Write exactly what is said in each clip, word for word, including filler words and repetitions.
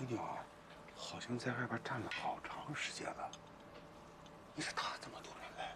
婷婷好像在外边站了好长时间了。你说她怎么突然来了？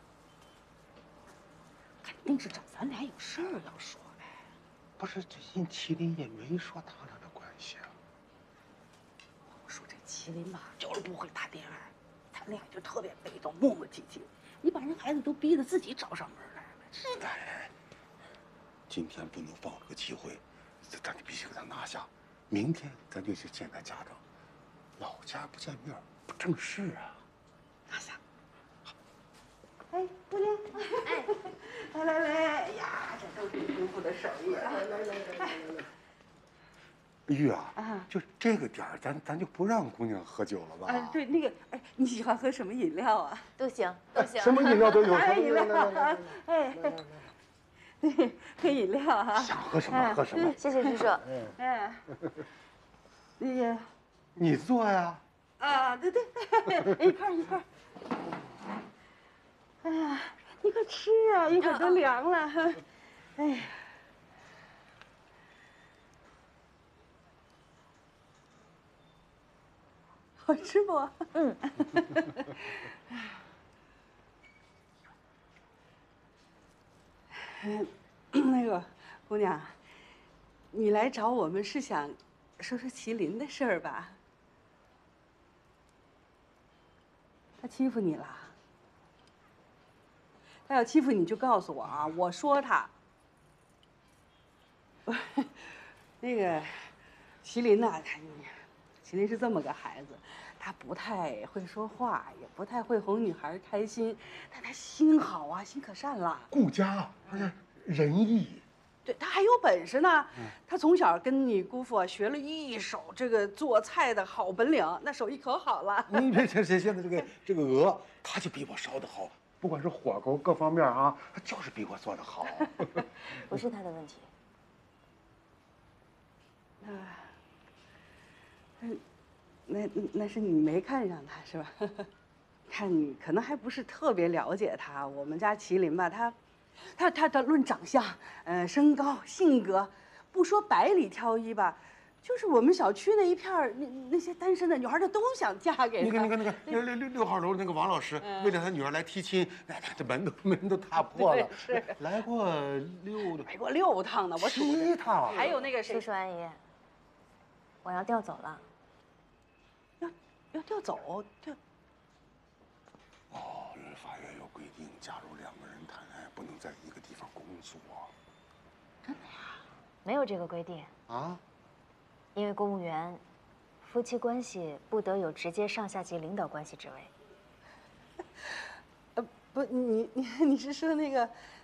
肯定是找咱俩有事儿要说呗。 不是，最近麒麟也没说他俩的关系啊。 我说这麒麟吧，就是不会打电话，咱俩就特别被动，磨磨唧唧。你把人孩子都逼得自己找上门来了，这个。 今天不能放这个机会，咱咱必须给他拿下。明天咱就去见他家长，老家不见面不正事啊。 拿下。哎，姑娘，哎，来来来，哎呀，这都是你姑父的手艺。来来来来来来。 玉啊，啊，就这个点儿，咱咱就不让姑娘喝酒了吧？ 啊，对，那个，哎，你喜欢喝什么饮料啊？ 都行，都行。 什么饮料都有。 哎，饮料，哎，对，喝饮料哈。 想喝什么喝什么。 谢谢叔叔。 哎，那个， 你做呀？ 啊，对对，一块一块。哎呀，你快吃啊，一会儿都凉了。哎呀。好吃不？嗯。那个姑娘，你来找我们是想说说麒麟的事儿吧？他欺负你了？他要欺负你就告诉我啊，我说他。那个麒麟呐，他你。麒麟是这么个孩子，他不太会说话，也不太会哄女孩开心，但他心好啊，心可善了， 顾家，而且仁义。 对，他还有本事呢。嗯、他从小跟你姑父学了一手这个做菜的好本领，那手艺可好了。 你别这这现在这个这个鹅，他就比我烧的好，不管是火候各方面啊，他就是比我做的好。 不是他的问题。 啊。嗯，那那是你没看上他是吧？看你可能还不是特别了解他。我们家麒麟吧，他，他他的论长相，呃，身高、性格，不说百里挑一吧，就是我们小区那一片儿，那那些单身的女孩，她都想嫁给他。 你看，你看，那个六六六六号楼那个王老师，为了他女儿来提亲，那这门都门都踏破了。 是来过六来过六趟呢，我七趟。 还有那个谁， 叔叔阿姨，我要调走了。 要要调走调。 哦，人法院有规定，假如两个人谈爱，不能在一个地方工作。 真的呀？ 没有这个规定啊。 因为公务员，夫妻关系不得有直接上下级领导关系之位。 呃，不，你你你是说那个